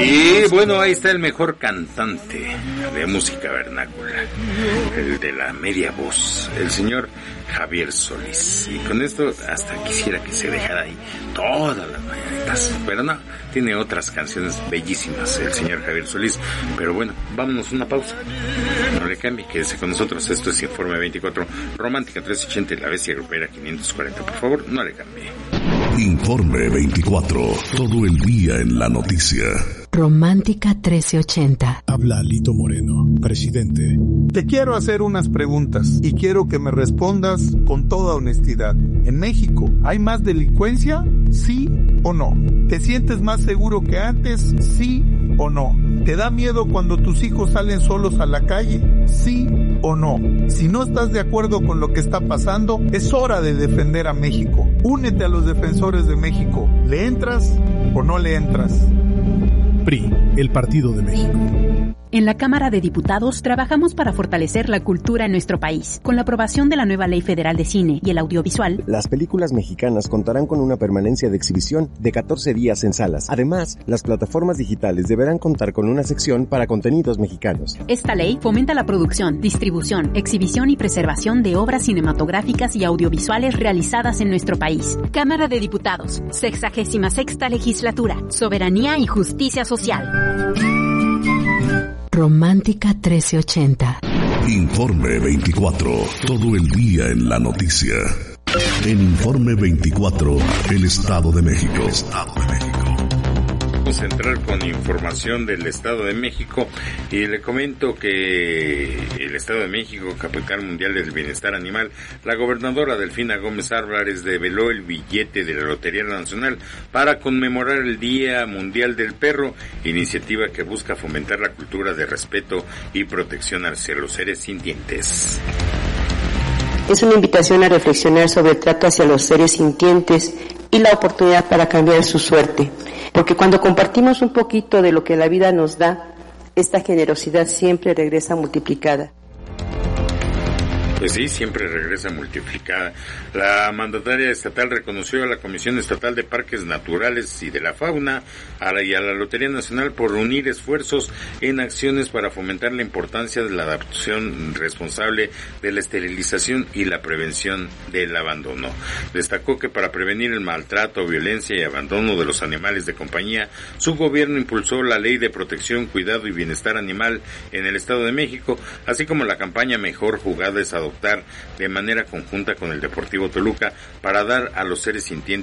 Y bueno, ahí está el mejor cantante de música vernácula, el de la media voz, el señor Javier Solís. Y con esto hasta quisiera que se dejara ahí todas las mañanitas, pero no, tiene otras canciones bellísimas el señor Javier Solís. Pero bueno, vámonos a una pausa, no le cambie, quédese con nosotros. Esto es Informe 24, Romántica 380 y La Bestia Grupera 540. Por favor, no le cambie. Informe 24, todo el día en la noticia. Romántica 1380. Habla Lito Moreno, presidente. Te quiero hacer unas preguntas y quiero que me respondas con toda honestidad. ¿En México hay más delincuencia? ¿Sí o no? ¿Te sientes más seguro que antes? ¿Sí o no? ¿Te da miedo cuando tus hijos salen solos a la calle? ¿Sí o no? Si no estás de acuerdo con lo que está pasando, es hora de defender a México. Únete a los defensores de México. ¿Le entras o no le entras? PRI, el Partido de México. En la Cámara de Diputados trabajamos para fortalecer la cultura en nuestro país. Con la aprobación de la nueva Ley Federal de Cine y el Audiovisual, las películas mexicanas contarán con una permanencia de exhibición de 14 días en salas. Además, las plataformas digitales deberán contar con una sección para contenidos mexicanos. Esta ley fomenta la producción, distribución, exhibición y preservación de obras cinematográficas y audiovisuales realizadas en nuestro país. Cámara de Diputados, 66ª Legislatura, Soberanía y Justicia Social. Romántica 1380. Informe 24, todo el día en la noticia. En Informe 24, el Estado de México. Vamos a entrar con información del Estado de México y le comento que el Estado de México, capital mundial del bienestar animal, la gobernadora Delfina Gómez Álvarez develó el billete de la Lotería Nacional para conmemorar el Día Mundial del Perro, iniciativa que busca fomentar la cultura de respeto y protección hacia los seres sintientes. Es una invitación a reflexionar sobre el trato hacia los seres sintientes y la oportunidad para cambiar su suerte. Porque cuando compartimos un poquito de lo que la vida nos da, esta generosidad siempre regresa multiplicada. Pues sí, siempre regresa multiplicada. La mandataria estatal reconoció a la Comisión Estatal de Parques Naturales y de la Fauna y a la Lotería Nacional por unir esfuerzos en acciones para fomentar la importancia de la adopción responsable, de la esterilización y la prevención del abandono. Destacó que para prevenir el maltrato, violencia y abandono de los animales de compañía, su gobierno impulsó la Ley de Protección, Cuidado y Bienestar Animal en el Estado de México, así como la campaña Mejor Jugada es Adoptar, de manera conjunta con el Deportivo Toluca, para dar a los seres sintientes